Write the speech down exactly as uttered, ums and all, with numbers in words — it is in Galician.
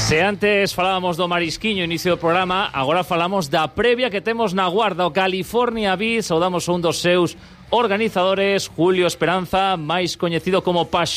Se antes falábamos do marisquiño inicio do programa, agora falamos da previa que temos na Guarda, o California Beach. Saudamos a un dos seus organizadores, Julio Esperanza, máis coñecido como Pax